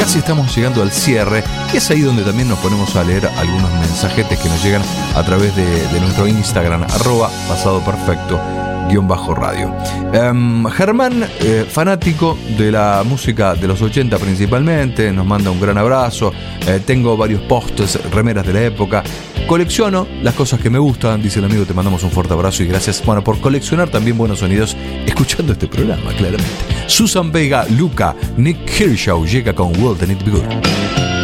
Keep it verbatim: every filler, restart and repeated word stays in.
casi estamos llegando al cierre, y es ahí donde también nos ponemos a leer algunos mensajetes que nos llegan a través de, de nuestro Instagram, arroba pasado perfecto guión bajo radio. Um, Germán, eh, fanático de la música de los ochenta principalmente, nos manda un gran abrazo. Eh, tengo varios posts, remeras de la época. Colecciono las cosas que me gustan, dice el amigo. Te mandamos un fuerte abrazo y gracias, bueno, por coleccionar también buenos sonidos escuchando este programa, claramente. Susan Vega, Luca, Nick Kershaw llega con World and It Be Good.